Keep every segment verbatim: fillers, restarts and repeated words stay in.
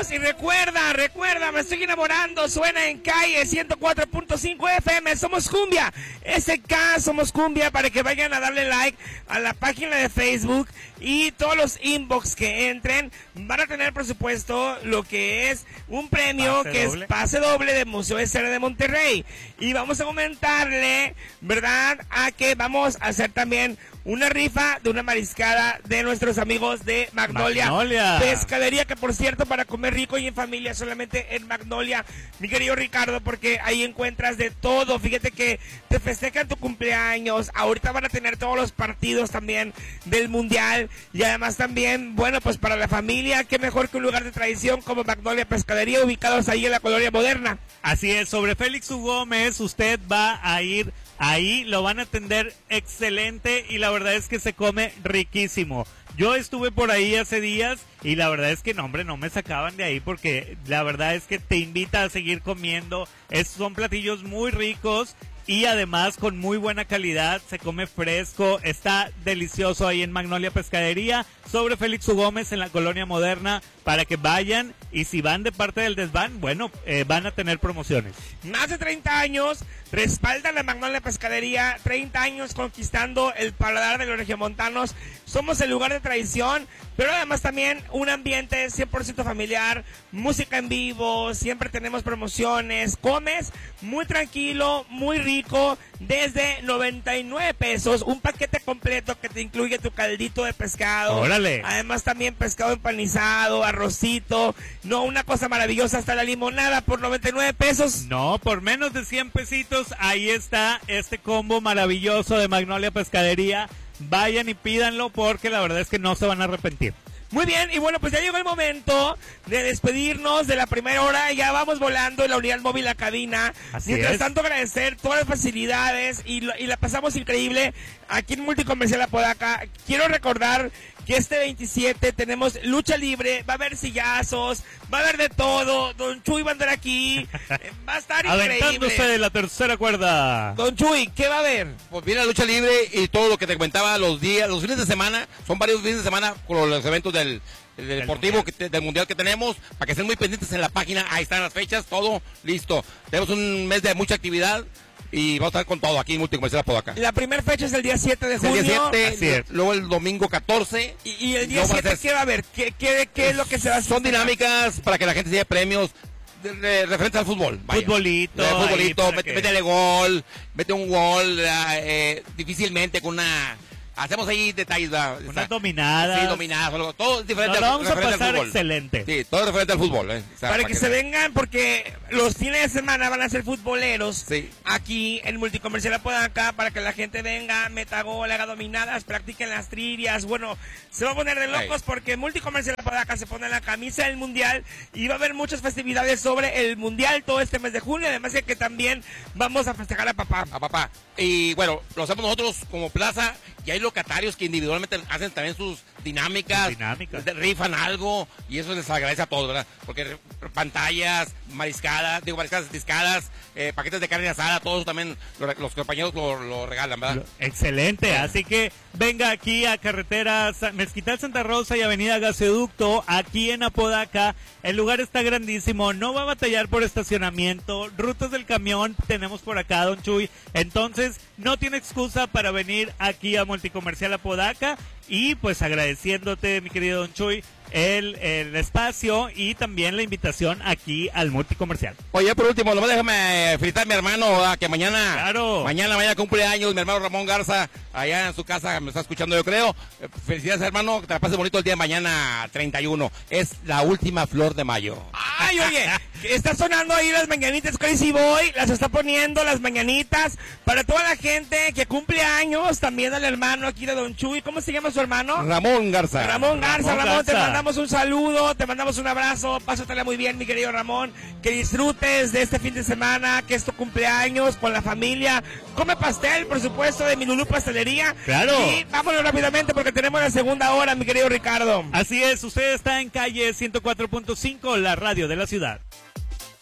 Vámonos y recuerda, recuerda, me estoy enamorando, suena en Calle ciento cuatro punto cinco F M, Somos Cumbia, S K Somos Cumbia, para que vayan a darle like a la página de Facebook y todos los inbox que entren van a tener, por supuesto, lo que es un premio pase que doble. es pase doble de Museo de Escena de Monterrey. Y vamos a comentarle, ¿verdad?, a que vamos a hacer también una rifa de una mariscada de nuestros amigos de Magnolia, Magnolia Pescadería, que por cierto, para comer rico y en familia solamente en Magnolia, mi querido Ricardo, porque ahí encuentras de todo. Fíjate que te festejan tu cumpleaños, ahorita van a tener todos los partidos también del Mundial, y además también, bueno, pues para la familia, qué mejor que un lugar de tradición como Magnolia Pescadería, ubicados ahí en la colonia moderna. Así es, sobre Félix U. Gómez, usted va a ir ahí, lo van a atender excelente y la verdad es que se come riquísimo. Yo estuve por ahí hace días y la verdad es que no, hombre, no me sacaban de ahí porque la verdad es que te invita a seguir comiendo. Es, son platillos muy ricos y además con muy buena calidad, se come fresco, está delicioso ahí en Magnolia Pescadería, sobre Félix U. Gómez en la colonia moderna, para que vayan, y si van de parte del desván, bueno, eh, van a tener promociones. Más de treinta años respaldan la Magnolia Pescadería, treinta años conquistando el paladar de los regiomontanos. Somos el lugar de tradición, pero además también un ambiente cien por ciento familiar, música en vivo, siempre tenemos promociones, comes muy tranquilo, muy rico, desde noventa y nueve pesos, un paquete completo que te incluye tu caldito de pescado. ¡Órale! Además también pescado empanizado, arrocito, no, una cosa maravillosa, hasta la limonada por noventa y nueve pesos. No, por menos de cien pesitos, ahí está este combo maravilloso de Magnolia Pescadería. Vayan y pídanlo porque la verdad es que no se van a arrepentir. Muy bien, y bueno, pues ya llegó el momento de despedirnos de la primera hora. Ya vamos volando en la unidad móvil a cabina. Así Mientras es. tanto, agradecer todas las facilidades y, lo- y la pasamos increíble aquí en Multicomercial Apodaca. Quiero recordar que este veintisiete tenemos lucha libre, va a haber sillazos, va a haber de todo. Don Chuy va a andar aquí, eh, va a estar Aventándose increíble. de la tercera cuerda. Don Chuy, ¿qué va a haber? Pues viene la lucha libre y todo lo que te comentaba, los días, los fines de semana, son varios fines de semana con los eventos del, del deportivo, mundial. que te- del mundial que tenemos, para que estén muy pendientes en la página, ahí están las fechas, todo listo. Tenemos un mes de mucha actividad y vamos a estar con todo aquí en Multicomercial Apodaca. La primera fecha es el día siete de El junio. día Así siete, es. luego el domingo catorce. Y, y el día No va a siete, ser- ¿qué va a haber? ¿Qué, qué, qué es lo que se va a hacer? Son dinámicas para que la gente se lleve premios de, de- referentes al fútbol. vaya. Futbolito, De ahí futbolito, para mete, que- métele gol, mete un gol, ah, eh, difícilmente con una... Hacemos ahí detalles, ¿verdad? Unas Está- dominadas. Sí, dominadas, algo, todo es diferente Nos lo al, vamos a referente al pasar fútbol. excelente. Sí, todo es referente al fútbol. Eh. O sea, Para que se vengan, porque los fines de semana van a ser futboleros. Sí. Aquí en Multicomercial Apodaca, para que la gente venga, meta gol, haga dominadas, practiquen las trivias. Bueno, se va a poner de locos Ay. porque Multicomercial Apodaca se pone la camisa del Mundial y va a haber muchas festividades sobre el Mundial todo este mes de junio. Además de que también vamos a festejar a papá. A papá. Y bueno, lo hacemos nosotros como plaza y hay locatarios que individualmente hacen también sus dinámicas, Dinámicas. de- rifan algo y eso les agradece a todos, ¿verdad? Porque re- pantallas, mariscadas, digo mariscadas discadas, eh, paquetes de carne asada, todo eso también lo re- los compañeros lo, lo regalan, ¿verdad? Excelente, así que venga aquí a carretera Sa- Mezquital Santa Rosa y avenida Gasoducto, aquí en Apodaca. El lugar está grandísimo, no va a batallar por estacionamiento, rutas del camión tenemos por acá, don Chuy. Entonces, no tiene excusa para venir aquí a Multicomercial Apodaca. Y pues agradeciéndote, mi querido don Chuy, el, el espacio y también la invitación aquí al Multicomercial. Oye, por último, nomás déjame felicitar a mi hermano, ¿verdad? Que mañana, Claro. mañana, mañana cumpleaños, mi hermano Ramón Garza, allá en su casa, me está escuchando yo creo. Eh, Felicidades, hermano, que te la pases bonito el día de mañana, treinta y uno. Es la última flor de mayo. Ay, oye, que está sonando ahí las mañanitas Crazy Boy, las está poniendo las mañanitas para toda la gente que cumple años, también al hermano aquí de Don Chuy. ¿Cómo se llama su hermano? Ramón Garza. Ramón Garza, Ramón Ramón, te Garza. mandamos un saludo, te mandamos un abrazo, pásatela muy bien, mi querido Ramón, que disfrutes de este fin de semana, que es tu cumpleaños con la familia, come pastel, por supuesto, de mi Lulú Pastelería. Claro. Y vámonos rápidamente porque tenemos la segunda hora, mi querido Ricardo. Así es, usted está en calle ciento cuatro punto cinco, la radio de la ciudad.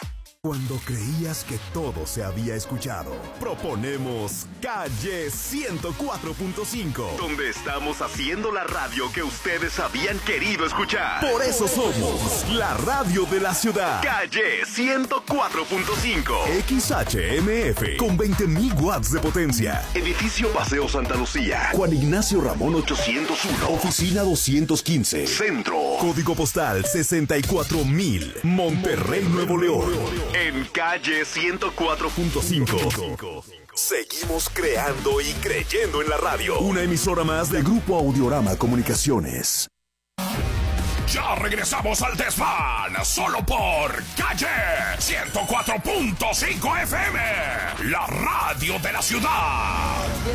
Cuando creías que todo se había escuchado, proponemos Calle ciento cuatro punto cinco, donde estamos haciendo la radio que ustedes habían querido escuchar. Por eso somos la radio de la ciudad. Calle ciento cuatro punto cinco, X H M F, con veinte mil watts de potencia. Edificio Paseo Santa Lucía, Juan Ignacio Ramón ochocientos uno, Oficina doscientos quince, Centro. Código postal sesenta y cuatro mil, Monterrey, Nuevo León. En Calle ciento cuatro punto cinco. Seguimos creando y creyendo en la radio. Una emisora más de Grupo Audiorama Comunicaciones. Ya regresamos al Desván, solo por Calle ciento cuatro punto cinco F M, la radio de la ciudad.